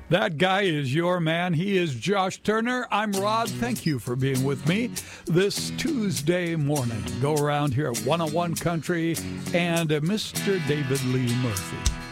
That guy is your man. He is Josh Turner. I'm Rod. Thank you for being with me this Tuesday morning. Go around here at 101 Country and Mr. David Lee Murphy.